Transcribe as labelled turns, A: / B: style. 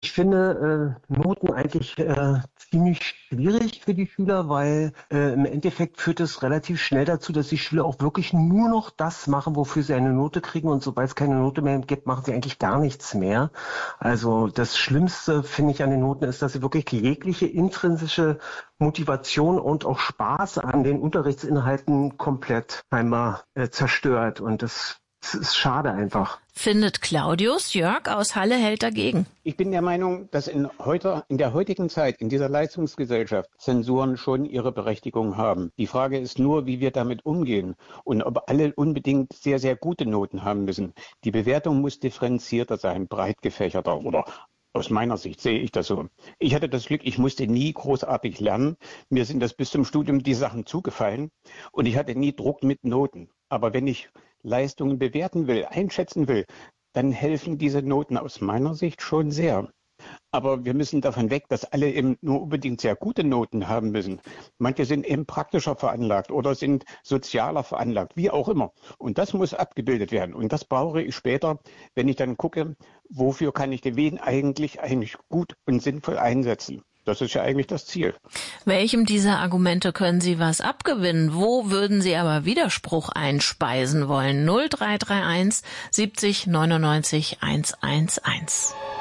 A: Ich finde Noten eigentlich ziemlich schwierig für die Schüler, weil im Endeffekt führt es relativ schnell dazu, dass die Schüler auch wirklich nur noch das machen, wofür sie eine Note kriegen. Und sobald es keine Note mehr gibt, machen sie eigentlich gar nichts mehr. Also das Schlimmste, finde ich, an den Noten ist, dass sie wirklich jegliche intrinsische Motivation und auch Spaß an den Unterrichtsinhalten komplett einmal zerstört. Und das ist schade einfach.
B: Findet Claudius. Jörg aus Halle hält dagegen.
C: Ich bin der Meinung, dass in der heutigen Zeit, in dieser Leistungsgesellschaft, Zensuren schon ihre Berechtigung haben. Die Frage ist nur, wie wir damit umgehen und ob alle unbedingt sehr, sehr gute Noten haben müssen. Die Bewertung muss differenzierter sein, breit gefächerter oder aus meiner Sicht sehe ich das so. Ich hatte das Glück, ich musste nie großartig lernen. Mir sind das bis zum Studium die Sachen zugefallen und ich hatte nie Druck mit Noten. Aber wenn ich Leistungen bewerten will, einschätzen will, dann helfen diese Noten aus meiner Sicht schon sehr. Aber wir müssen davon weg, dass alle eben nur unbedingt sehr gute Noten haben müssen. Manche sind eben praktischer veranlagt oder sind sozialer veranlagt, wie auch immer. Und das muss abgebildet werden. Und das brauche ich später, wenn ich dann gucke, wofür kann ich den wen eigentlich gut und sinnvoll einsetzen. Das ist ja eigentlich das Ziel.
B: Welchem dieser Argumente können Sie was abgewinnen? Wo würden Sie aber Widerspruch einspeisen wollen? 0331 70 99 111.